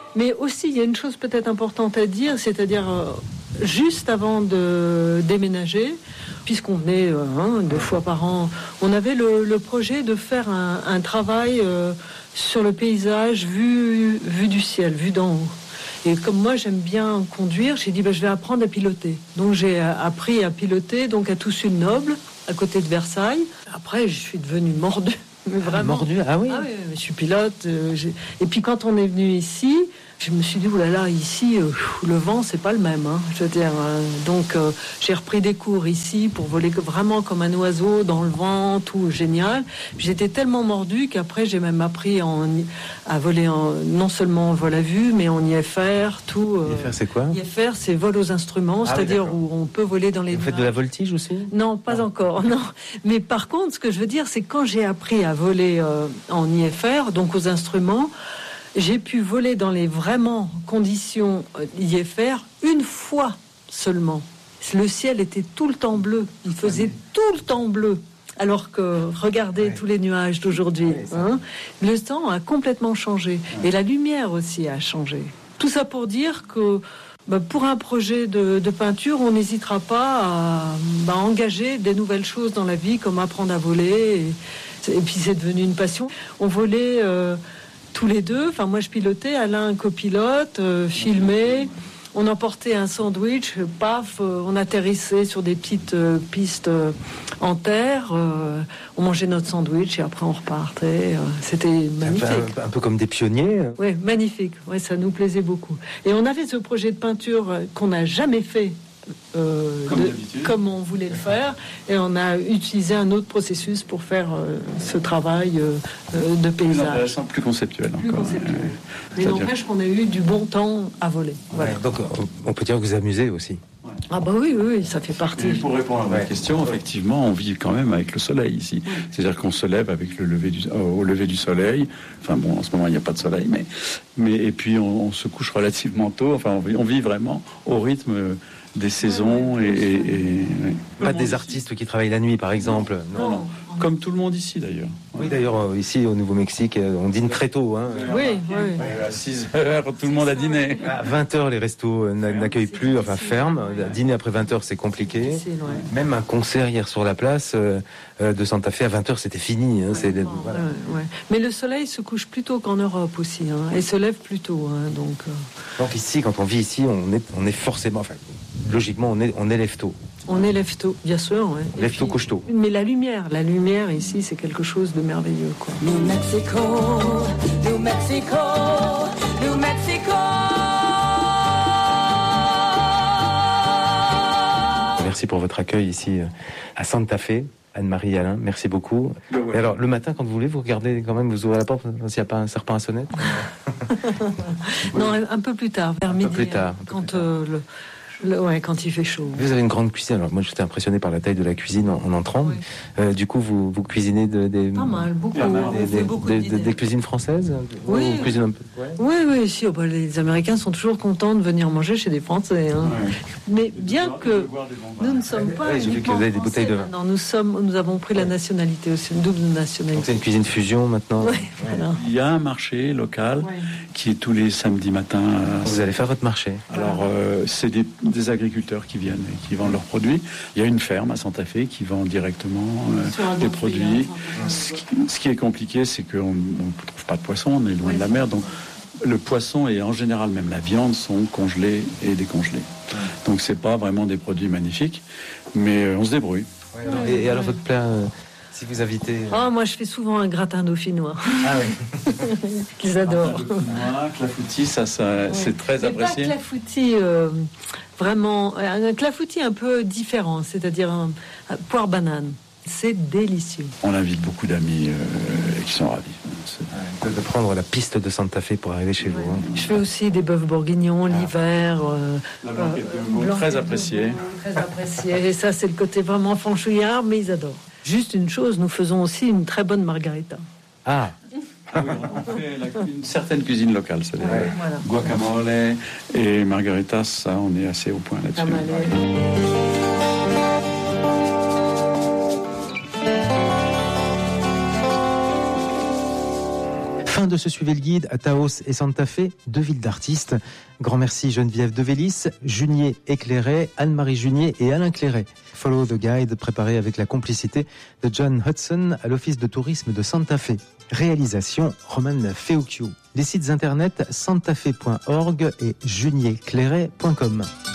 Mais aussi, il y a une chose peut-être importante à dire, c'est-à-dire juste avant de déménager, puisqu'on venait 2 fois par an, on avait le projet de faire un travail sur le paysage vu du ciel, vu d'en haut. Et comme moi j'aime bien conduire, j'ai dit je vais apprendre à piloter. Donc j'ai appris à piloter donc à Toussus-le-Noble, à côté de Versailles. Après je suis devenue mordue. Mais vraiment. Mordu, ah oui. Ah oui, je suis pilote. Et puis quand on est venu ici, je me suis dit oulala, ici le vent c'est pas le même. Je veux dire, donc j'ai repris des cours ici pour voler vraiment comme un oiseau dans le vent, tout génial. Puis j'étais tellement mordue qu'après j'ai même appris à voler non seulement en vol à vue, mais en IFR, tout. IFR c'est quoi? IFR c'est vol aux instruments, c'est-à-dire où on peut voler dans les. Vous faites de la voltige aussi? Non, pas encore. Non. Mais par contre, ce que je veux dire, c'est quand j'ai appris à voler en IFR, donc aux instruments, j'ai pu voler dans les vraiment conditions IFR une fois seulement. Le ciel était tout le temps bleu. Il faisait tout le temps bleu. Alors que, regardez tous les nuages d'aujourd'hui. Le temps a complètement changé. Et la lumière aussi a changé. Tout ça pour dire que pour un projet de peinture, on n'hésitera pas à engager des nouvelles choses dans la vie, comme apprendre à voler. Et puis c'est devenu une passion. On volait tous les deux. Enfin, moi je pilotais, Alain copilote, filmait. On emportait un sandwich, paf, on atterrissait sur des petites pistes en terre. On mangeait notre sandwich et après on repartait. C'était magnifique. Un peu comme des pionniers. Oui, magnifique. Ouais, ça nous plaisait beaucoup. Et on avait ce projet de peinture qu'on n'a jamais fait comme on voulait le faire, et on a utilisé un autre processus pour faire ce travail de paysage. Plus conceptuel encore. Mais n'empêche qu'on a eu du bon temps à voler. Voilà. Donc on peut dire que vous amusez aussi. Ah bah oui, ça fait partie. Et pour répondre à votre question, effectivement, on vit quand même avec le soleil ici. C'est-à-dire qu'on se lève avec au lever du soleil. Enfin bon, en ce moment il n'y a pas de soleil, mais et puis on se couche relativement tôt. Enfin, on vit vraiment au rythme des saisons Pas des artistes qui travaillent la nuit, par exemple. Non. Comme tout le monde ici, d'ailleurs. Oui, d'ailleurs, ici, au Nouveau-Mexique, on dîne très tôt. Oui. À 6h, tout le monde a dîné. À 20h, les restos n'accueillent plus, enfin, ferment. Dîner après 20h, c'est compliqué. Même un concert hier sur la place de Santa Fe, à 20h, c'était fini. Mais le soleil se couche plus tôt qu'en Europe aussi, et se lève plus tôt. Donc ici, quand on vit ici, on est forcément... Enfin, logiquement, on élève tôt. On élève tôt, bien sûr. Ouais. Lève tôt, couche tôt. Mais la lumière ici, c'est quelque chose de merveilleux, quoi. New Mexico, New Mexico, New Mexico. Merci pour votre accueil ici à Santa Fe. Anne-Marie et Alain, merci beaucoup. Et alors, le matin, quand vous voulez, vous regardez quand même, vous ouvrez la porte s'il n'y a pas un serpent à sonnette. Non, un peu plus tard, vers midi. Plus tard. Quand il fait chaud. Vous avez une grande cuisine. Alors moi, j'étais impressionné par la taille de la cuisine en entrant. Oui. Du coup, vous cuisinez pas mal, beaucoup. Des cuisines françaises. Oui. Ou cuisine un peu. Oui. Si, les Américains sont toujours contents de venir manger chez des Français. Ouais. Mais bien que nous ne sommes pas. J'ai vu que vous avez des bouteilles de vin. Non, nous avons pris la nationalité aussi, une double nationalité. Donc c'est une cuisine fusion maintenant. Oui, voilà. Il y a un marché local qui est tous les samedis matins. Vous allez faire votre marché. Alors c'est des agriculteurs qui viennent et qui vendent leurs produits. Il y a une ferme à Santa Fe qui vend directement des produits. Ce qui est compliqué, c'est qu'on ne trouve pas de poisson, on est loin de la mer, donc le poisson et en général même la viande sont congelés et décongelés. Donc c'est pas vraiment des produits magnifiques, mais on se débrouille. Et alors votre plat, si vous invitez... moi je fais souvent un gratin dauphinois. Ah oui. Qu'ils adorent. Clafoutis, ça c'est très apprécié. Pas clafoutis, vraiment, un clafoutis un peu différent, c'est-à-dire un poire banane. C'est délicieux. On invite beaucoup d'amis qui sont ravis. De prendre la piste de Santa Fe pour arriver chez vous. Je fais aussi des bœufs bourguignons l'hiver. La blanquette de veau, très appréciée. Très appréciée. Et ça, c'est le côté vraiment franchouillard, mais ils adorent. Juste une chose, nous faisons aussi une très bonne margarita. Ah oui, on fait une certaine cuisine locale, c'est-à-dire guacamole et margarita, ça, on est assez au point là-dessus. Fin de se suivre le guide à Taos et Santa Fe, 2 villes d'artistes. Grand merci Geneviève Devélis, Junier Éclairé, Anne-Marie Junier et Alain Clairet. Follow the Guide, préparé avec la complicité de John Hudson à l'Office de tourisme de Santa Fe. Réalisation Roman Feucchiu. Les sites internet santafe.org et junierclairet.com.